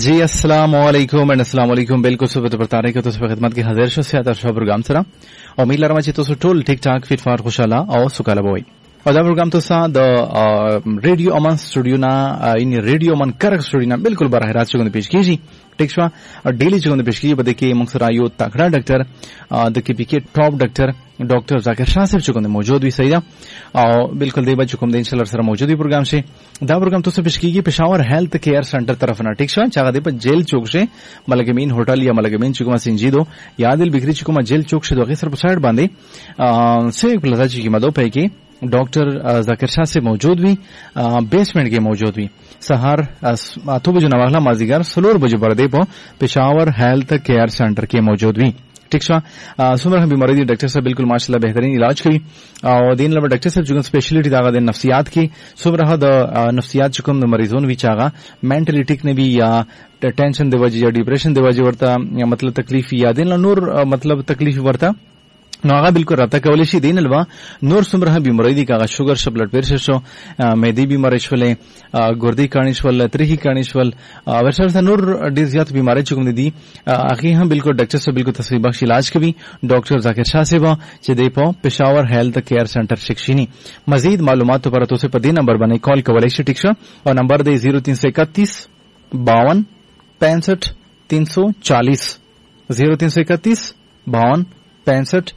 जी अस्सलाम वालेकुम एंड अस्सलाम वालेकुम। बिल्कुल सुबह बरतारे के तो खिदमत की हाजिर शो सियात शो प्रोग्राम सरा उम्मीद लरमा ची तो टोल ठीक ठाक फिट फार खुशाला और सुकाला बोई और दा प्रोग्राम तो सा द रेडियो अमन स्टूडियो ना इन रेडियो अमन करक स्टूडियो ना बिल्कुल बराह रात चुगन पेश कीजी ठीक छवा और डेली चुगन पेश कीजी बदे के मुक्सरायो तगड़ा डॉक्टर द के पीके टॉप डॉक्टर जाकिर शाह साहब चुगन मौजूद भी सही और बिल्कुल देबा चुकम दे इंशाल्लाह सर मौजूद प्रोग्राम से दा प्रोग्राम तो से पेश कीगी पेशावर हेल्थ केयर सेंटर तरफ ना ठीक छवा चागा दे पर जेल चौक से मलगमीन होटल या मलगमीन चुकमा सिंजीदो यादिल बिक्री चुकमा जेल चौक से दो सर साइड बांधे से प्लाजा जी की मदो पे की डॉक्टर जाकिर शाह से मौजूद भी बेसमेंट के मौजूद भी सहार 8 बजे नवागला माजीगर 16 बजे बरदे पो पेशावर हेल्थ केयर सेंटर के मौजूद भी ठीक छा सुमर बीमारी दी डॉक्टर साहब बिल्कुल माशाल्लाह बेहतरीन इलाज करी और दिन लबा डॉक्टर साहब जुगन स्पेशलिटी दागा दे नफ्सियात की सुमर द नफ्सियात चुकम मरीजों भी चागा मेंटलिटी ने भी या टेंशन दे वजह या डिप्रेशन दे वजह वर्ता या मतलब तकलीफ या दिन नूर मतलब तकलीफ वर्ता नोगा बिल्कुल रता कवलिशी दिन अलवा नूर सुमरह बीमारी का sugar show blood pressure show मेदी बीमारीश्वले गुर्दी कानिश्वल त्रिही कानिश्वल वैसे नूर डिजियात बीमारी चुकम दी आखिर हम बिल्कुल डॉक्टर से बिल्कुल तस्वीर बख्श इलाज के भी डॉक्टर जाकिर शाह से चिदेपो पेशावर हेल्थ केयर सेंटर शिक्षिनी मजीद मालूमात पर तो से पदी नंबर बने कॉल कवलिशी ठीक और नंबर दे 0331 52 65 340 0331 52 65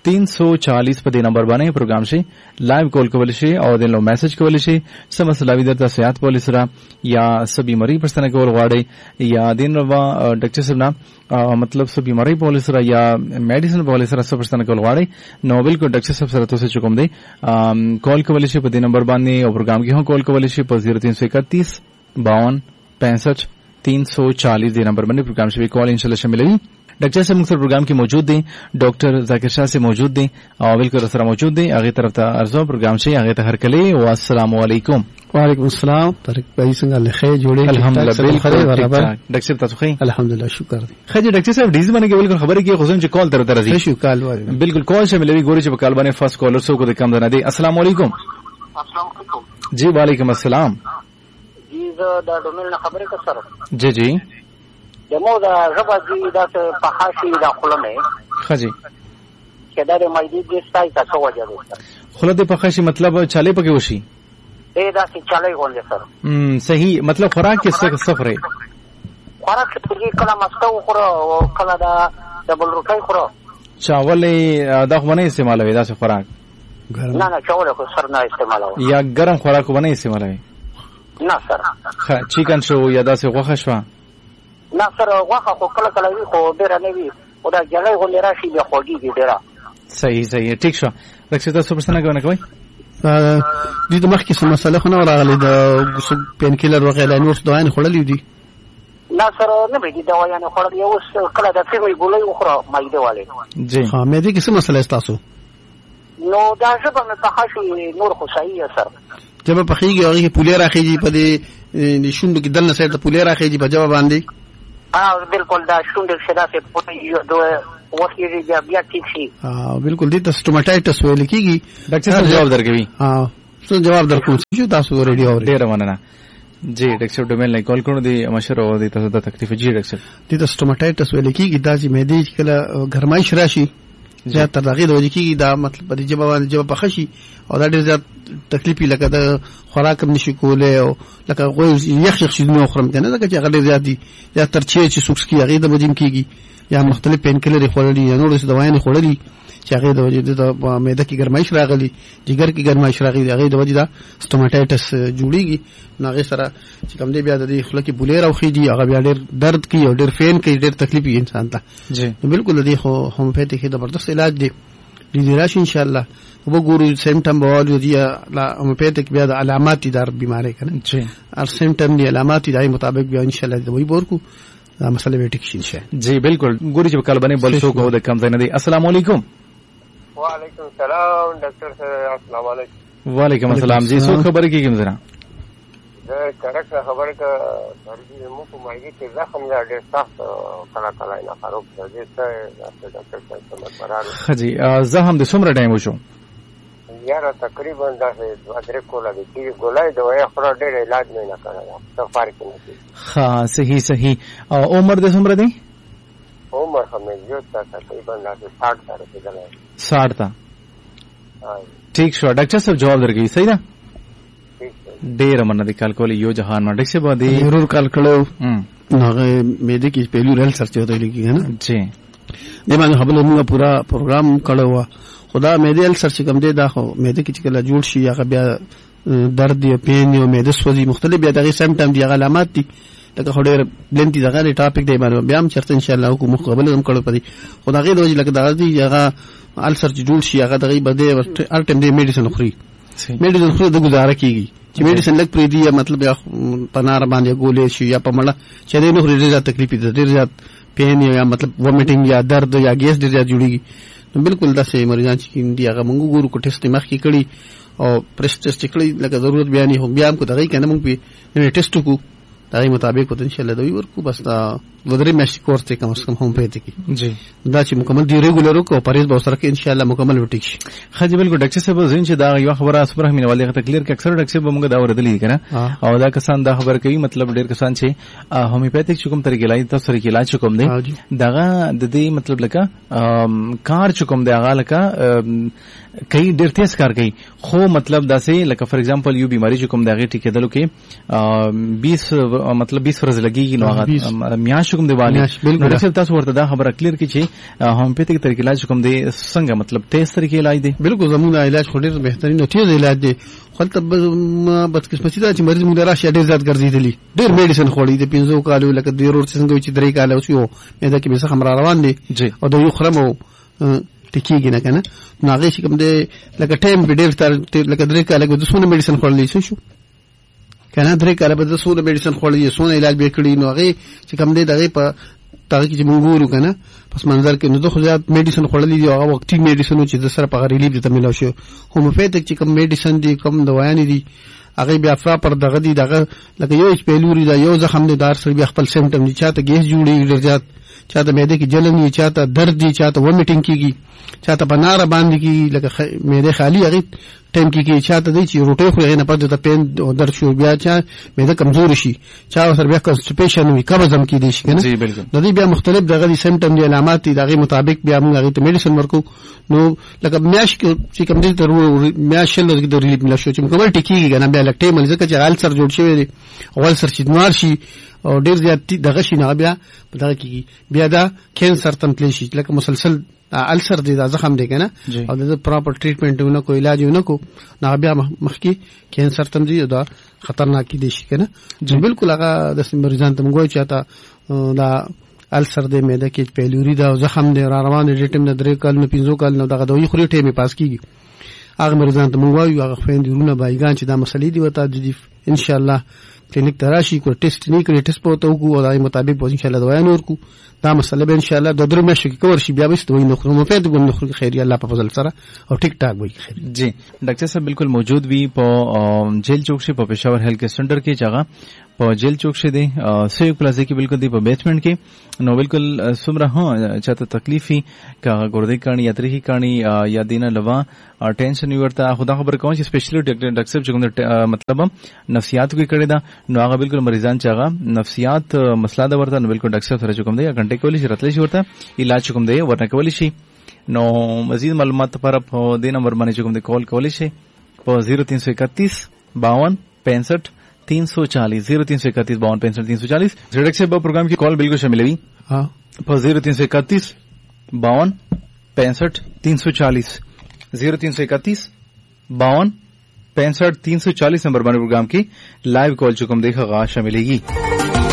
340 पदे नंबर बने प्रोग्राम से लाइव कॉल कवल से और दिन लो मैसेज कवल से समस्त लाविदरता सेहत पॉलिसरा या सभी मरीज प्रश्न कवल वाड़े या दिन वा डॉक्टर साहब ना मतलब सभी मरीज पॉलिसरा या मेडिसिन पॉलिसरा सब प्रश्न कवल वाड़े नोबेल को डॉक्टर साहब सरतो से चुकम दे कॉल कवल से पदे नंबर बने और प्रोग्राम की हो कॉल कवल से 0331 52 65 340 दे नंबर बने प्रोग्राम से भी कॉल इंशाल्लाह मिलेगी डॉक्टर साहब मुख्तर प्रोग्राम की मौजूद दें डॉक्टर जाकिर शाह से मौजूद दें और बिल्कुल रसरा मौजूद दें आगे तरफ अर्जो प्रोग्राम से आगे तहर कले अस्सलाम वालेकुम वालेकुम अस्सलाम तारिक भाई संग लखे जोड़े अल्हम्दुलिल्लाह बिल्कुल डॉक्टर साहब तसखी अल्हम्दुलिल्लाह शुक्र खैर डॉक्टर साहब डीज बने के बिल्कुल खबर है कि खुसम कॉल तरह तरह से कॉल बिल्कुल कॉल से मिलेगी गोरी जब कॉल बने फर्स्ट कॉलर सो को कम देना दे अस्सलाम वालेकुम जी वालेकुम अस्सलाम जी दा डोमेल खबर है सर जी जी دمو دا غبا جی دا پخاشی دا خلمه خجی که دا مایدی دستای تا سو وجه ده خلد پخاشی مطلب چاله پکې وشي اے دا چې چاله غونډه سر صحیح مطلب خوراک کې څه سفر ہے خوراک کې کله مستو خورو او کله دا ډبل روټي خورو چاول دا خو نه استعمالوي دا څه خوراک نه نه چاول خو سر نه استعمالوي یا ګرم خوراک نه استعمالوي نه سر چیکن شو یا دا څه غوښه شو نه سر واخه خو کله کله وی خو ډیر نه وی او دا جلای غو لراشي به خوږي ډیر صحیح ٹھیک شو رخصت تاسو پرسنه کوي کوي دې د مخکې څه مسله خو نه راغلي د پین کیلر وغیرہ نور دوايان خړلې دي نه سر نه به دي دوايان خړلې اوس کله د فیمې ګولې وخره مایده والے جی ها مې دې کې څه مسله تاسو نو دا ژبه مې پخاشي نور خو صحیح سر جب پخېږي هغه کې پولې راخېږي په دې نشوند کې دلنه سره د پولې راخېږي په جواب باندې بالکل دا شونډه شدا سے پوری دوه وخت بیا ٹھیک شي بالکل دې ته سټوماټایټس ویل کیږي ډاکټر صاحب جواب درکوي څه جواب درکو چې تاسو ریډیو اوري ډیر مننه جی ډاکټر صاحب ډومل نه کال کړو دی مشوره او د تاسو د تکلیف جی ډاکټر صاحب دې ته سټوماټایټس ویل کیږي دا چې مې دې کله ګرمایش راشي زیات تر دغه د وجې کیږي دا مطلب د جواب پخشي او دا ډیر زیات تکلیفي لکه د خوراک هم نشي کولای او لکه غوي یخ شي نو خرم کنه دا چې هغه ډیر زیات دي یا تر چې سوکس کی هغه د وجې کیږي یا مختلف پین کیلر خورلي یا نور څه دوايان خورلي چې هغه د وجې د معده کې ګرمایش راغلي جګر کې ګرمایش راغلي هغه د وجې دا سټوماټایټس جوړیږي ناغه سره چې کوم دی بیا د خله کې بولې راوخی دي هغه بیا ډیر درد کوي او ډیر فین کوي ډیر تکلیفي انسان ته جی بالکل دی خو هومیوپیتیک زبردست علاج دی دې راشي ان شاء الله وګورو سیمټم بوالو دی لا هومیوپیتیک بیا د علامات دار بیماری کنه جی ار سیمټم دی علامات دی مطابق بیا ان شاء الله دوی ورکو دا مسله به ټیک شي ان شاء الله جی بالکل ګوري چې کال باندې بل شو کو د کم ځای نه دی السلام علیکم وعلیکم السلام ډاکټر صاحب السلام علیکم وعلیکم السلام جی سو خبر کی کوم ذرا کرک خبر کا سرجی مو کو مایګه کې زخم یا ډېر سخت کلا کلا نه خراب دي څه ډاکټر صاحب ته مراد خجی زخم د څومره ټایم وشو یاره تقریبا داسې 2-3 کوله دي چې ګولای دوايي خورا ډېر علاج مې نه کړی څه فرق نه کوي. ها صحیح. او عمر د څومره دی؟ عمر مې یو تقریبا داسې 60 ته رسېدلی. 60 ته. ٹھیک شو ډاکټر صاحب جواب درکوي صحیح ده. ډېر مننه د کال کولې یو جهان ما ډاکټر صاحب دی ضرور کال کړو هغه مې د کې پیلو رل سرچ وته لګي نه جی د باندې خپل موږ پورا پروګرام کړو خدا مې د ال سرچ کوم دی دا خو مې د کې کله جوړ شي هغه بیا درد یا پین یا مې د سوځي مختلف بیا دغه سمټم دی علامات دي لکه هډیر بلنتي دغه ټاپک دی باندې بیا هم چرته ان شاء الله کو مقابل هم کړو پدې خدا غي دوی لکه دغه دی هغه ال سرچ جوړ شي هغه دغه بده هر ټیم دی میډیسن خوري میډیسن خوري د گزاره کیږي چې میډیسن لګ پری دی مطلب یا پنار باندې ګولې شي یا پمړه چې دې نو ډېر زیات تکلیف دي ډېر زیات پین یا مطلب وومیټینګ یا درد یا ګیس ډېر زیات جوړیږي نو بالکل دا سه مریضان چې دی هغه موږ ګورو کو ټیسټ مخ کې کړی او پرس ټیسټ کړی لکه ضرورت بیان هو بیا هم کو دغه کنه موږ په ټیسټ کو دغه مطابق ان شاء الله دوی ورکو بس دا ودرې مېش کورس ته کم از کم هم پېته کی جی دا چې مکمل دی ریګولر کو پرېز به سره کې ان شاء الله مکمل وټی شي. خځه بالکل ډاکټر صاحب زین چې دا یو خبره اسبره مینه والے ته کلیر کې اکثر ډاکټر صاحب موږ دا ورته کنه او دا کسان دا خبر کوي مطلب ډیر کسان چې هومیوپیتھک چکم طریقې علاج تاسو طریقې علاج کوم دی داغه د دې مطلب لکه کار چکم دی هغه لکه کئی ډیر تیز کار کوي خو مطلب داسې لکه فار ایگزامپل یو بیماری چې کوم دغه ټیکېدلو کې 20 مطلب 20 ورځې لګيږي نو هغه میاشت کوم دی والی نو ډاکټر تاسو ورته دا خبره کلیر کی چې هومیوپیتھک طریقې علاج کوم دی څنګه مطلب تیز طریقې علاج دی. بالکل زموږ علاج خو ډیر بهترین او تیز علاج دی خو ته بدقسمتي دا چې مریض موږ راشه ډیر زیات ګرځېدلی ډیر میډیسن خوړی د 15 کالو لکه د ورور څنګه چې 3 کال اوس یو مې دا کې به څه خبر روان دي او د یو خرمو ټکیږي نه کنه نو هغه چې کوم دی لکه ټایم به ډیر تر لکه 3 کال لکه د سونه میډیسن خوړلې شو کنه 3 کال به د سونه میډیسن خوړلې سونه علاج به کړی نو هغه چې کوم دی دغه په تاکي چې موږ ګورو کنه پس منظر کې نو د خو زیات میډیسن خوړلې دی هغه وختي میډیسن چې د سره په ریلیف دي تملو شو هومیوپیتھک چې کوم میډیسن دي کوم دوايان دي هغه بیا پر دغه دی دغه لکه یو پیلوري دا یو زخم دی دار سره بیا خپل سیمټم دي چاته ګیس جوړي ډیر زیات چاته معده کې جلن وي چاته درد دي چاته وومیټینګ کیږي چاته بناره باندې کی لکه معده خالی هغه ټیم کې چاته دی چې روټي خو نه پد ته پین او درد شو بیا چا معده کمزور شي چا سره بیا کانسټیپیشن وي قبضم کې دي شي کنه د دې بیا مختلف دغه سیمټم دي علامات دي دغه مطابق بیا موږ هغه ته میډیسن ورکو نو لکه میاش چې کوم دي تر میاش شل د ریلیف مل شو چې مکمل ټیکيږي کنه بیا لکټې مل ځکه چې غال سر جوړ شوی دی اول سر چې نوار شي او ډیر زیات دغه شي نه بیا دغه کیږي بیا دا کینسر تمثيل شي لکه مسلسل السر دی دا زخم دی کنه او د پراپر ټریټمنټ ونه کو علاج ونه کو نه بیا مخکي کینسر تم دی دا خطرناک دي شي کنه بالکل هغه د مریضان ته موږ چاته دا السر دی معده کې پیلوري دا زخم دی را روان دي ټیم نه 3 کال نه 15 کال نه دغه دوی خوري ټیم پاس کیږي هغه مریضان ته موږ وایو هغه خويندونه بایګان چې دا مسلې دی وته د ان شاء الله کلینیک تراشي کو ټیسټ نه کړی ټیسټ پوته وکړو او دای مطابق به ان شاء الله دوا نور کو دا مسله به ان شاء الله د درو مشه کې کور شي بیا به ستوي نو خو مفید ګم نو خیر الله په فضل سره او ټیک ټاک وي خیر جی ډاکټر صاحب بالکل موجود وي په جیل چوک سے په پېښور هیلث سنټر کې جگہ په جیل چوک سے دی سیو پلازا کې بالکل دی په بیسمنٹ کې نو بالکل سمره ها چاته تکلیفي کا ګردې کانی یا ترخی کانی یا دینه لوا ټینشن ورته خدا خبر کوم چې سپیشلی ډاکټر صاحب چې مطلب نفسیات کې کړی دا نو هغه بالکل مریضان چې نفسیات مسله دا ورته نو بالکل ډاکټر صاحب سره کوم دی غنټه کولی شي راتلی شي ورته علاج کوم دی ورته کولی شي نو مزید معلومات لپاره په دې نمبر باندې کوم دی کال کولی شي په 0331 52 65 340 0331 52 65 340 ډاکټر صاحب پروګرام کی کال بالکل شامل وي ها په 0331 52 65 340 0331 52 65 340 नंबर पर प्रोग्राम की लाइव कॉल चुकम देखा शमिलेगी।